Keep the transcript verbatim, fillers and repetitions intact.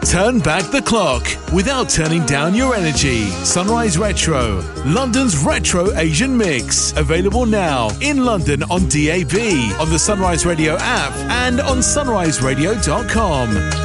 Turn back the clock without turning down your energy. Sunrise Retro, London's retro Asian mix. Available now in London on D A B, on the Sunrise Radio app, and on sunrise radio dot com.